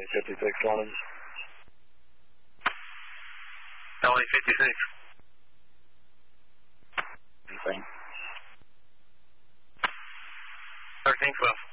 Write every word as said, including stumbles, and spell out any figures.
fifty-six London. L A fifty-six. Anything? thirteen twelve.